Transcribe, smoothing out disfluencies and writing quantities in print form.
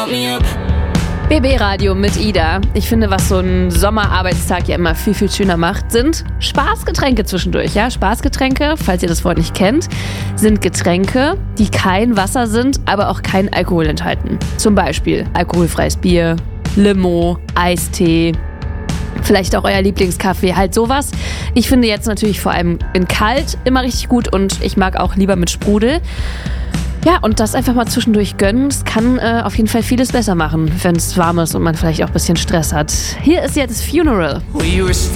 BB Radio mit Ida. Ich finde, was so ein Sommerarbeitstag ja immer viel, viel schöner macht, sind Spaßgetränke zwischendurch. Ja, Spaßgetränke, falls ihr das Wort nicht kennt, sind Getränke, die kein Wasser sind, aber auch keinen Alkohol enthalten. Zum Beispiel alkoholfreies Bier, Limo, Eistee, vielleicht auch euer Lieblingskaffee, halt sowas. Ich finde jetzt natürlich vor allem in kalt immer richtig gut und ich mag auch lieber mit Sprudel. Ja, und das einfach mal zwischendurch gönnen, das kann auf jeden Fall vieles besser machen, wenn es warm ist und man vielleicht auch ein bisschen Stress hat. Hier ist jetzt Funeral.